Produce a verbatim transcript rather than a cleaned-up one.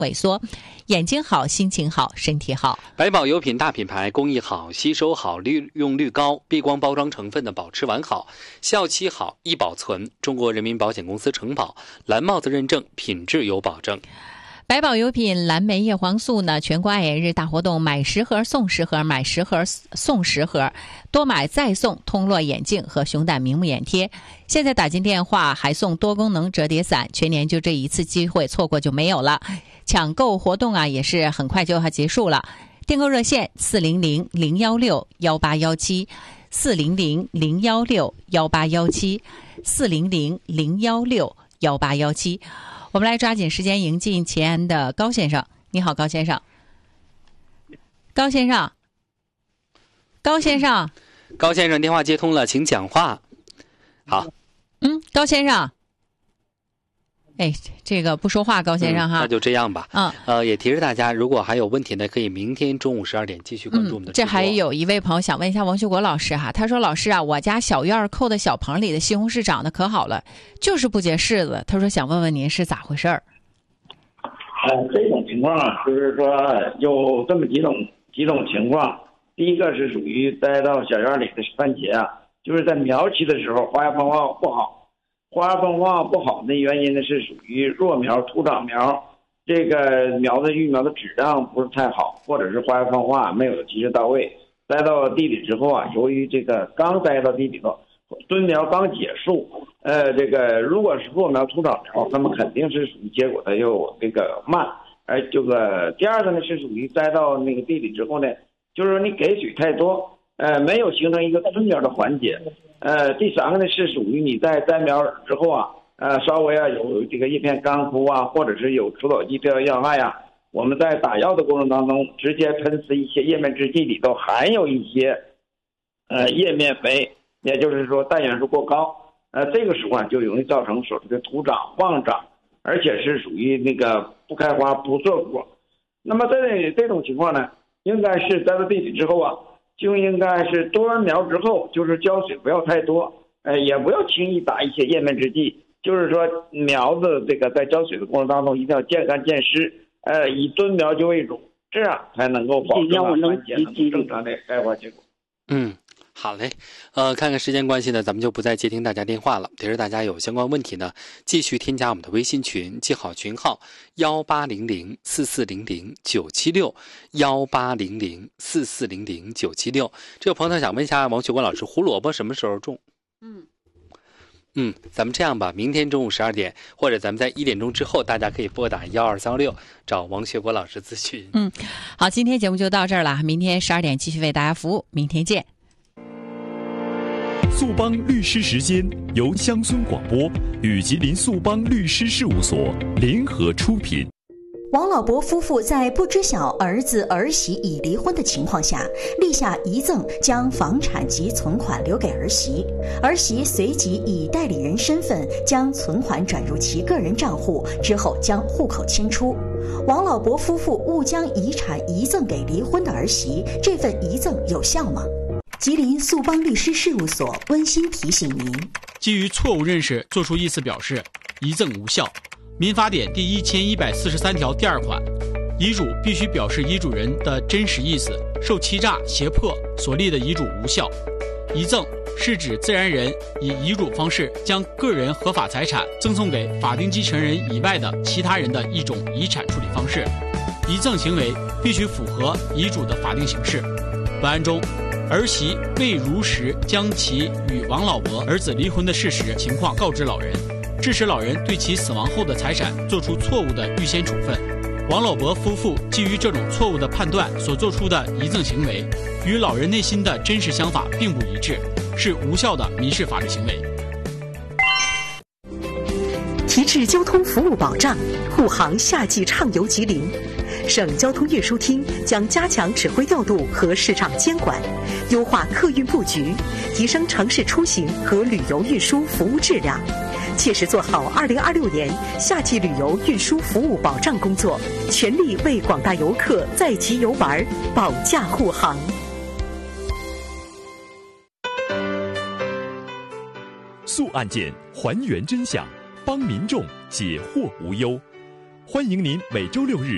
萎缩。眼睛好，心情好，身体好。 百宝油品大品牌，工艺好，吸收好，利用率高，避光包装成分的保持完好，效期好，易保存。中国人民保险公司承保，蓝帽子认证，品质有保证。 百宝油品蓝莓叶黄素呢，全国爱眼日大活动，买十盒送十盒，买十盒送十盒，多买再送通络眼镜和熊胆明目眼贴。现在打进电话还送多功能折叠伞，全年就这一次机会，错过就没有了。抢购活动啊，也是很快就要结束了。订购热线四零零零幺六幺八幺七，四零零零幺六幺八幺七，四零零零幺六幺八幺七。我们来抓紧时间迎进前安的高先生。你好，高先生。高先生，高先生， 高先生，电话接通了，请讲话。好， 嗯，高先生，哎，这个不说话，高先生哈、 嗯，那就这样吧。 嗯， 呃，也提示大家，如果还有问题呢，可以明天中午十二点继续关注我们的直播。 嗯。这还有一位朋友想问一下王学国老师哈，他说：“老师啊，我家小院扣的小棚里的西红柿长得可好了，就是不结柿子。他说想问问您是咋回事儿？” 呃，这种情况啊，就是说有这么几种几种情况。第一个是属于栽到小院里的番茄啊，就是在苗期的时候花芽风旺不好。花芽风旺不好的原因呢，是属于弱苗、土长苗，这个苗的育苗的质量不是太好，或者是花芽风化没有及时到位。栽到地里之后啊，由于这个刚栽到地里头，蹲苗刚结束，呃，这个如果是弱苗、土长苗，那么肯定是属于结果它又这个慢。而这个第二个呢，是属于栽到那个地里之后呢，就是说你给水太多，呃，没有形成一个蹲苗的环节。呃，第三个呢是属于你在栽苗之后啊，呃，稍微啊有这个叶片干枯啊，或者是有除草剂这样害啊，我们在打药的过程当中，直接喷施一些叶面制剂里头含有一些呃叶面肥，也就是说氮元素过高，呃，这个时候啊就容易造成所谓的土长旺长，而且是属于那个不开花不做果。那么在这种情况呢，应该是栽到地里之后啊，就应该是多完苗之后，就是浇水不要太多，呃，也不要轻易打一些叶面制剂，就是说苗子这个在浇水的过程当中一定要见干见湿，呃，以蹲苗就为主，这样才能够保证番茄能够正常的开花结果。 嗯，好嘞，呃，看看时间关系呢，咱们就不再接听大家电话了。提示大家有相关问题呢，继续添加我们的微信群，记好群号幺八零零四四零零九七六幺八零零四四零零九七六。这个朋友想问一下王学光老师，胡萝卜什么时候种？ 嗯嗯，咱们这样吧，明天中午十二点，或者咱们在一点钟之后，大家可以拨打幺二三六找王学国老师咨询。 嗯，好，今天节目就到这儿了，明天十二点继续为大家服务，明天见。 速帮律师时间由乡村广播与吉林速帮律师事务所联合出品。 王老伯夫妇在不知晓儿子儿媳已离婚的情况下，立下遗赠，将房产及存款留给儿媳。儿媳随即以代理人身份将存款转入其个人账户，之后将户口迁出。王老伯夫妇误将遗产遗赠给离婚的儿媳，这份遗赠有效吗？吉林速帮律师事务所温馨提醒您： 基于错误认识作出意思表示，遗赠无效。民法典第一千一百四十三条第二款，遗嘱必须表示遗嘱人的真实意思，受欺诈、胁迫所立的遗嘱无效。遗赠是指自然人以遗嘱方式将个人合法财产赠送给法定继承人以外的其他人的一种遗产处理方式。遗赠行为必须符合遗嘱的法定形式。本案中，儿媳未如实将其与王老伯儿子离婚的事实情况告知老人，致使老人对其死亡后的财产做出错误的预先处分。王老伯夫妇基于这种错误的判断所做出的遗赠行为，与老人内心的真实想法并不一致，是无效的民事法律行为。 提质交通服务保障，护航夏季畅游吉林。省交通运输厅将加强指挥调度和市场监管，优化客运布局，提升城市出行和旅游运输服务质量，切实做好二零二六年夏季旅游运输服务保障工作，全力为广大游客在吉游玩保驾护航。 速案件还原真相，帮民众解惑无忧。欢迎您每周六日